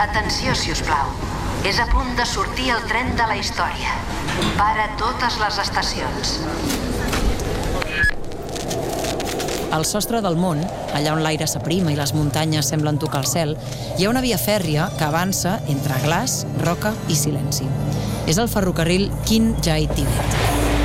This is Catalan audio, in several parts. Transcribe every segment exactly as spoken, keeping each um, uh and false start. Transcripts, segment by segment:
Atenció, si us plau. És a punt de sortir el tren de la història. Para totes les estacions. Al sostre del món, allà on l'aire s'aprima i les muntanyes semblen tocar el cel, hi ha una via fèrria que avança entre glaç, roca i silenci. És el ferrocarril Qinghai-Tibet.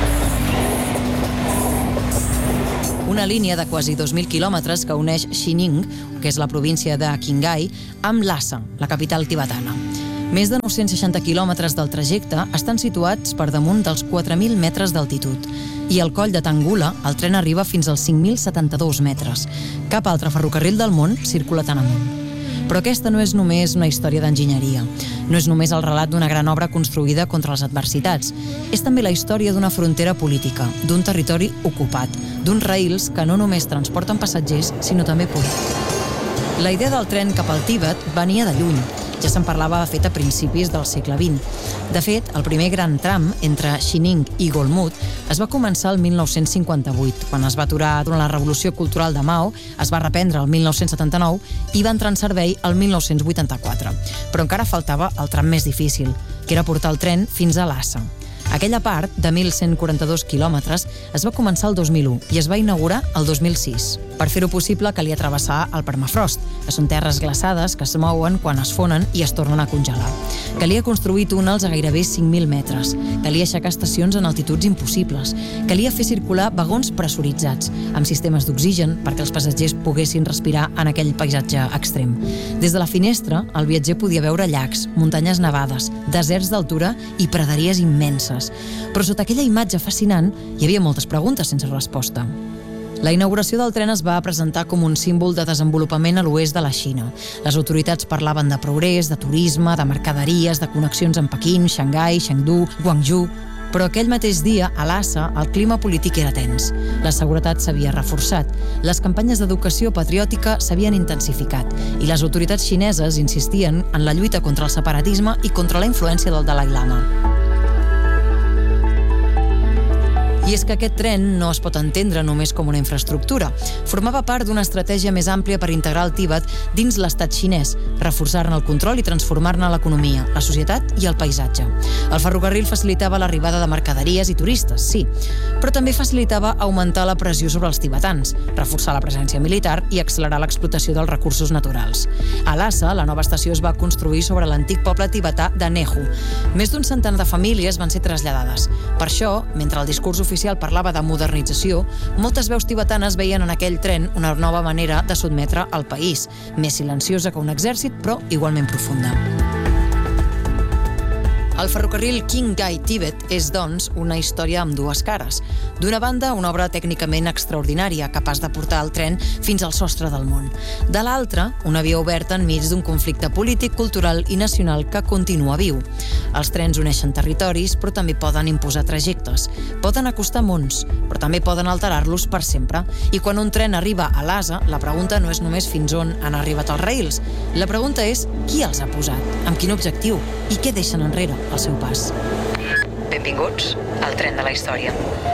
Una línia de quasi dos mil quilòmetres que uneix Xining, que és la província de Qinghai, amb Lhasa, la capital tibetana. Més de nou-cents seixanta quilòmetres del trajecte estan situats per damunt dels quatre mil metres d'altitud i al coll de Tangula el tren arriba fins als cinc mil setanta-dos metres. Cap altre ferrocarril del món circula tan amunt. Però aquesta no és només una història d'enginyeria. No és només el relat d'una gran obra construïda contra les adversitats. És també la història d'una frontera política, d'un territori ocupat, d'uns raïls que no només transporten passatgers, sinó també poder. La idea del tren cap al Tibet venia de lluny. Ja se'n parlava, de fet, a principis del segle vint. De fet, el primer gran tram entre Xining i Golmud es va començar el mil nou-cents cinquanta-vuit, quan es va aturar durant la Revolució Cultural de Mao, es va reprendre el mil nou-cents setanta-nou i va entrar en servei el mil nou-cents vuitanta-quatre. Però encara faltava el tram més difícil, que era portar el tren fins a Lhasa. Aquella part, de mil cent quaranta-dos quilòmetres, es va començar el dos mil u i es va inaugurar el dos mil sis. Per fer-ho possible calia travessar el permafrost, que són terres glaçades que es mouen quan es fonen i es tornen a congelar. Calia construir túnels a gairebé cinc mil metres. Calia aixecar estacions en altituds impossibles. Calia fer circular vagons pressuritzats, amb sistemes d'oxigen perquè els passatgers poguessin respirar en aquell paisatge extrem. Des de la finestra, el viatger podia veure llacs, muntanyes nevades, deserts d'altura i praderies immenses. Però sota aquella imatge fascinant hi havia moltes preguntes sense resposta. La inauguració del tren es va presentar com un símbol de desenvolupament a l'oest de la Xina. Les autoritats parlaven de progrés, de turisme, de mercaderies, de connexions amb Pequín, Xangai, Chengdu, Guangzhou. Però aquell mateix dia, a Lhasa, el clima polític era tens. La seguretat s'havia reforçat, les campanyes d'educació patriòtica s'havien intensificat i les autoritats xineses insistien en la lluita contra el separatisme i contra la influència del Dalai Lama. I és que aquest tren no es pot entendre només com una infraestructura. Formava part d'una estratègia més àmplia per integrar el Tibet dins l'estat xinès, reforçar-ne el control i transformar-ne l'economia, la societat i el paisatge. El ferrocarril facilitava l'arribada de mercaderies i turistes, sí, però també facilitava augmentar la pressió sobre els tibetans, reforçar la presència militar i accelerar l'explotació dels recursos naturals. A Lhasa, la nova estació es va construir sobre l'antic poble tibetà de Nehu. Més d'un centenar de famílies van ser traslladades. Per això, mentre el discurs oficial parlava de modernització, moltes veus tibetanes veien en aquell tren una nova manera de sotmetre el país, més silenciosa que un exèrcit, però igualment profunda. El ferrocarril Qinghai-Tibet és, doncs, una història amb dues cares. D'una banda, una obra tècnicament extraordinària, capaç de portar el tren fins al sostre del món. De l'altra, una via oberta enmig d'un conflicte polític, cultural i nacional que continua viu. Els trens uneixen territoris, però també poden imposar trajectes. Poden acostar mons, però també poden alterar-los per sempre. I quan un tren arriba a Lhasa, la pregunta no és només fins on han arribat els raïls. La pregunta és qui els ha posat, amb quin objectiu i què deixen enrere al seu pas. Benvinguts al tren de la història.